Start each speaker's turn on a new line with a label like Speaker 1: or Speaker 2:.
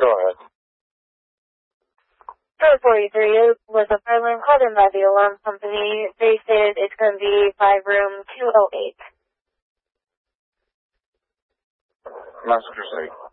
Speaker 1: Go ahead.
Speaker 2: Door 43 was a fireman called in by the alarm company. They stated it's going to be 5 room 208.
Speaker 1: Messenger say.